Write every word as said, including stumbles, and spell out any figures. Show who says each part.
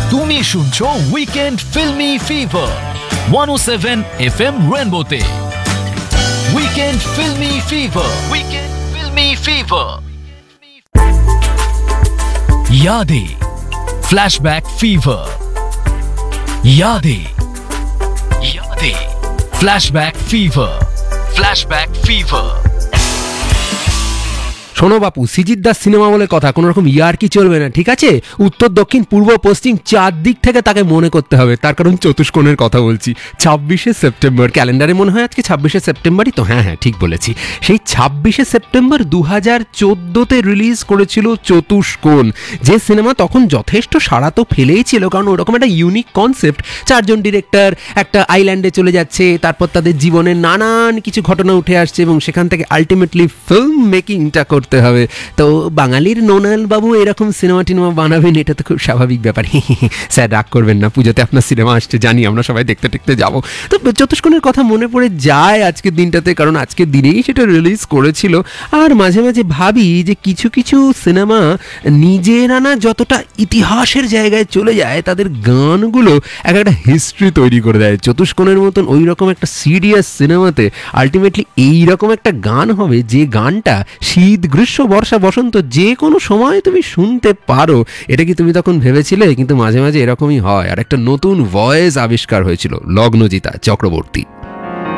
Speaker 1: তুমি শুনছো weekend filmi fever one oh seven F M রেনবোতে। Weekend filmi fever, weekend filmi fever. यादें flashback fever, यादें यादें फ्लैशबैक फीवर, फ्लैशबैक फीवर।
Speaker 2: শোনো বাপু, সিজিত দাস সিনেমা বলে কথা, কোনো রকম ইয়ার কি চলবে না, ঠিক আছে? উত্তর দক্ষিণ পূর্ব পশ্চিম চারদিক থেকে তাকে মনে করতে হবে, তার কারণ চতুষ্কোণের কথা বলছি। ছাব্বিশে সেপ্টেম্বর, ক্যালেন্ডারে মনে হয় আজকে ছাব্বিশে সেপ্টেম্বরই তো। হ্যাঁ হ্যাঁ ঠিক বলেছি, সেই ছাব্বিশে সেপ্টেম্বর দু হাজার চোদ্দোতে রিলিজ করেছিল চতুষ্কোণ, যে সিনেমা তখন যথেষ্ট সাড়া তো ফেলেই ছিল, কারণ ওরকম একটা ইউনিক কনসেপ্ট। চারজন ডিরেক্টর একটা আইল্যান্ডে চলে যাচ্ছে, তারপর তাদের জীবনের নানান কিছু ঘটনা উঠে আসছে এবং সেখান থেকে আলটিমেটলি ফিল্ম মেকিংটা করতে হবে। তো বাঙালির নোনাল বাবু এরকম সিনেমা টিনেমা বানাবেন, এটা তো খুব স্বাভাবিক ব্যাপার। স্যার রাগ করবেন না, পুজোতে আপনার সিনেমা আসছে জানি, আমরা সবাই দেখতে টেকতে যাবো। তো চতুষ্কোণের কথা মনে পড়ে যায় আজকের দিনটাতে, কারণ আজকের দিনেই সেটা রিলিজ করেছিল। আর মাঝে মাঝে ভাবি যে কিছু কিছু সিনেমা নিজেরা না যতটা ইতিহাসের জায়গায় চলে যায়, তাদের গানগুলো এক একটা হিস্ট্রি তৈরি করে দেয়। চতুষ্কোণের মতন ওই রকম একটা সিরিয়াস সিনেমাতে আলটিমেটলি এইরকম একটা গান হবে, যে গানটা শীত গ্রীষ্ম বর্ষা বসন্ত যে কোনো সময় তুমি শুনতে পারো। এটা কি তুমি তখন ভেবেছিলে? কিন্তু মাঝে মাঝে এরকমই হয়। আর একটা নতুন ভয়েস আবিষ্কার হয়েছিল লগ্নজিতা চক্রবর্তী।